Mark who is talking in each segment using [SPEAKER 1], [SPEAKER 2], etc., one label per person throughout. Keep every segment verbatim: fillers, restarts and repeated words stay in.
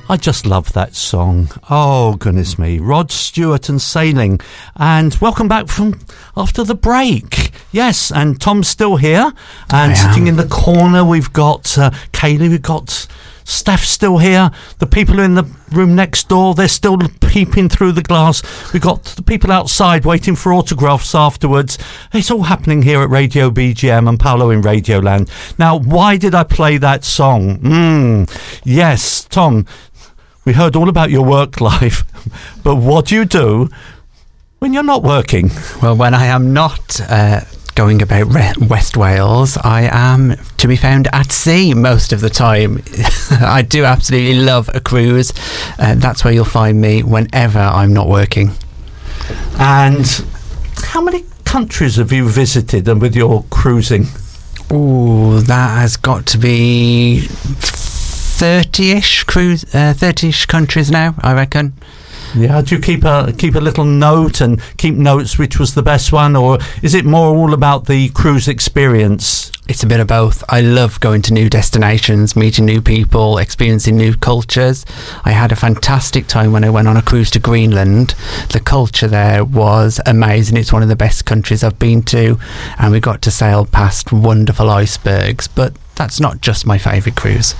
[SPEAKER 1] I just love that song. Oh, goodness me. Rod Stewart and Sailing. And welcome back from after the break. Yes, and Tom's still here. And sitting in the corner, we've got uh, Kaylee, we've got Steph still here. The people in the room next door, they're still peeping through the glass. We've got the people outside waiting for autographs afterwards. It's all happening here at Radio B G M and Paolo in Radioland. Now, why did I play that song? Mm, yes, Tom, we heard all about your work life, but what do you do when you're not working?
[SPEAKER 2] Well, when I am not uh, going about Re- West Wales, I am to be found at sea most of the time. I do absolutely love a cruise. Uh, that's where you'll find me whenever I'm not working.
[SPEAKER 1] And how many countries have you visited and with your cruising?
[SPEAKER 2] Oh, that has got to be thirty-ish cruise, uh, thirty-ish countries now, I reckon.
[SPEAKER 1] Yeah, do you keep a keep a little note and keep notes which was the best one, or is it more all about the cruise experience?
[SPEAKER 2] It's a bit of both. I love going to new destinations, meeting new people, experiencing new cultures. I had a fantastic time when I went on a cruise to Greenland. The culture there was amazing. It's one of the best countries I've been to, and we got to sail past wonderful icebergs, but that's not just my favourite cruise.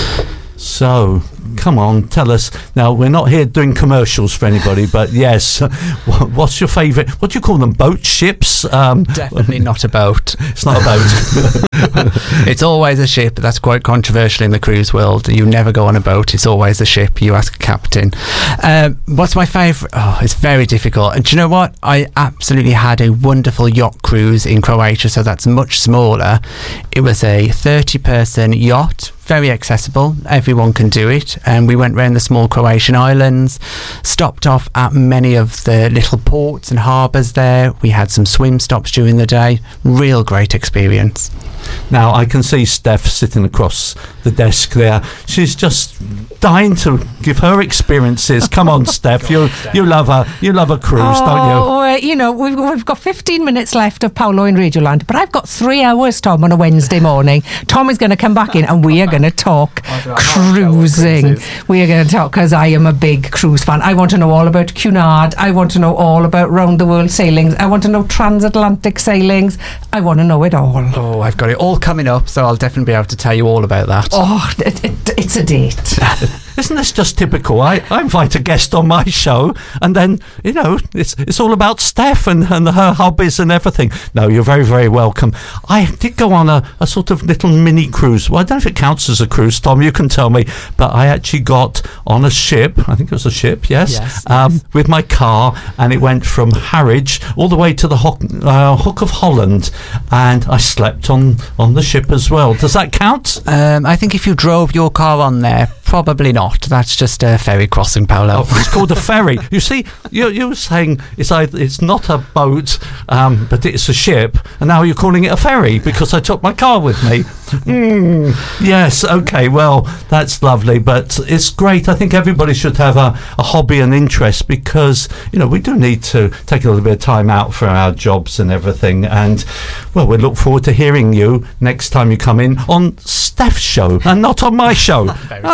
[SPEAKER 1] So, come on, tell us. Now, we're not here doing commercials for anybody, but yes, what's your favourite? What do you call them? Boat ships? Um,
[SPEAKER 2] Definitely not a boat.
[SPEAKER 1] It's not a boat.
[SPEAKER 2] It's always a ship. That's quite controversial in the cruise world. You never go on a boat. It's always a ship. You ask a captain. Um, what's my favourite? Oh, it's very difficult. And do you know what? I absolutely had a wonderful yacht cruise in Croatia, so that's much smaller. It was a thirty-person yacht. Very accessible, everyone can do it, and we went round the small Croatian islands, stopped off at many of the little ports and harbours there. We had some swim stops during the day. Real great experience.
[SPEAKER 1] Now I can see Steph sitting across the desk there. She's just dying to give her experiences. Come on, Steph, you you love a you love a cruise,
[SPEAKER 3] oh,
[SPEAKER 1] don't you?
[SPEAKER 3] Uh, you know, we've we've got fifteen minutes left of Paolo in Radioland, but I've got three hours, Tom, on a Wednesday morning. Tom is going to come back in, and we are going to talk cruising. We are going to talk because I am a big cruise fan. I want to know all about Cunard. I want to know all about round the world sailings. I want to know transatlantic sailings. I want to know it all.
[SPEAKER 2] Oh, I've got it all coming up, so I'll definitely be able to tell you all about that.
[SPEAKER 3] Oh, it, it, it's a date.
[SPEAKER 1] Isn't this just typical? I, I invite a guest on my show, and then, you know, it's it's all about Steph and, and her hobbies and everything. No, you're very, very welcome. I did go on a, a sort of little mini cruise. Well, I don't know if it counts as a cruise, Tom, you can tell me, but I actually got on a ship, I think it was a ship, yes,
[SPEAKER 2] yes,
[SPEAKER 1] um,
[SPEAKER 2] yes.
[SPEAKER 1] with my car, and it went from Harwich all the way to the Hook, uh, Hook of Holland, and I slept on, on the ship as well. Does that count?
[SPEAKER 2] Um, I think if you drove your car on there, probably not. That's just a ferry crossing, Paolo.
[SPEAKER 1] Oh, it's called a ferry. You see, you you were saying it's either, it's not a boat, um, but it's a ship, and now you're calling it a ferry because I took my car with me. Mm, yes, okay, well, that's lovely, but it's great. I think everybody should have a, a hobby and interest because, you know, we do need to take a little bit of time out for our jobs and everything. And, well, we look forward to hearing you next time you come in on Steph's show and not on my show.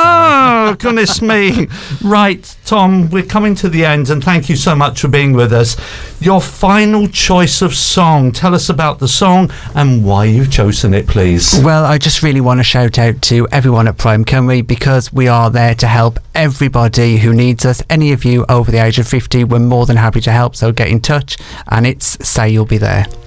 [SPEAKER 1] Oh, goodness me. Right, Tom, we're coming to the end, and thank you so much for being with us. Your final choice of song. Tell us about the song and why you've chosen it, please.
[SPEAKER 2] Well, I just really want to shout out to everyone at Prime Cymru because we are there to help everybody who needs us. Any of you over the age of fifty, we're more than happy to help, so get in touch, and it's Say You'll Be There.